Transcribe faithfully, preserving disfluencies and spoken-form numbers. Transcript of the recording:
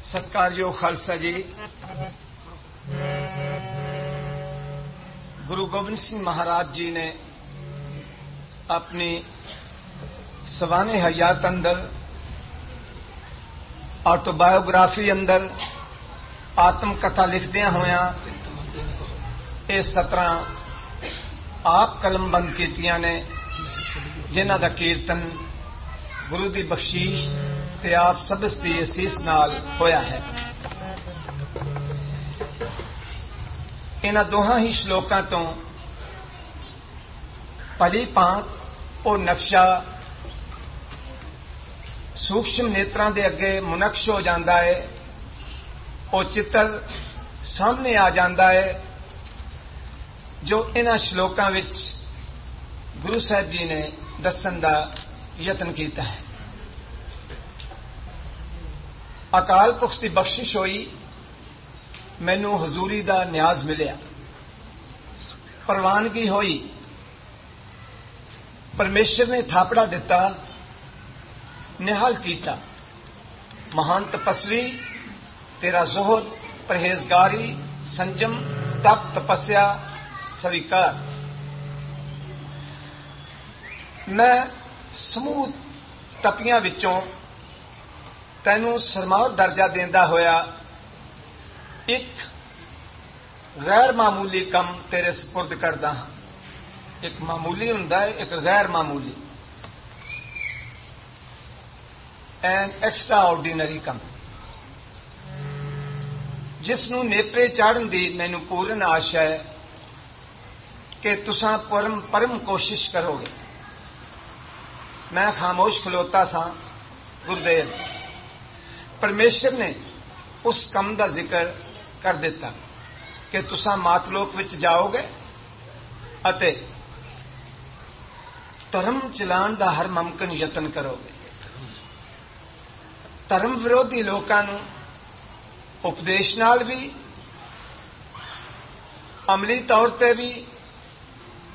सत्कारयोग खालसा जी, गुरु गोबिंद सिंह महाराज जी ने अपनी सवाने हयात अंदर ऑटोबायोग्राफी अंदर आत्मकथा लिखदिया होया ये सत्रह आप कलमबंद कीतियां ने, जिन्हां दा कीर्तन गुरु दी बख्शीश ते आप सबस दी असीस नाल होया है। इन्हां दोहां ही श्लोकां तो भली भांत ओ नक्शा सूक्ष्म नेत्रां दे अगे मुनक्श हो जाता है, वो चित्र सामने आ जाता है जो इन्हां श्लोकां विच गुरु साहब जी ने दस्सण दा यतन किया है। अकाल पुरख की बख्शिश हुई, मैनू हजूरी दा न्याज मिलिया, प्रवानगी हुई, परमेश्वर ने थापड़ा दिता, निहाल किया। महान तपस्वी तेरा जोहर, परहेजगारी, संजम, तप, तपस्या स्वीकार। मैं समूह तपियां विचों तैनू सरमार दर्जा देंदा होया एक गैर मामूली कम तेरे सपुर्द करदा हां। एक मामूली हुंदा है, एक गैर मामूली, एन एक्स्ट्रा ऑर्डिनरी कम, जिसनू नेपरे चाढ़न दी मैनू पूर्ण आशा है कि तुसां परम परम कोशिश करोगे। मैं खामोश खलोता सा, गुरुदेव परमेश्वर ने उस कम का जिक्र कर दिता कि तुसां मातलोक विच जाओगे अते धर्म चलाण दा हर मुमकिन यतन करोगे। धर्म विरोधी लोकां नूं उपदेश नाल भी, अमली तौर ते भी